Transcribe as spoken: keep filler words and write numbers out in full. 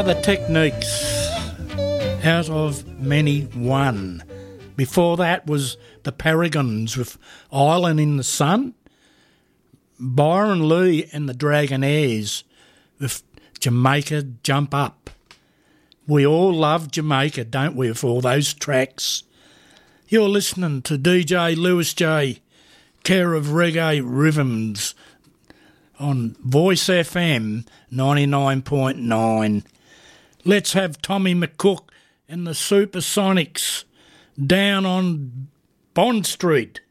the Techniques, Out of Many One. Before that was the Paragons with Island in the Sun. Byron Lee and the Dragonaires with Jamaica Jump Up. We all love Jamaica, don't we, for all those tracks. You're listening to D J Lewis J, care of Reggae Rhythms, on Voice F M ninety-nine point nine. Let's have Tommy McCook and the Supersonics down on Bond Street.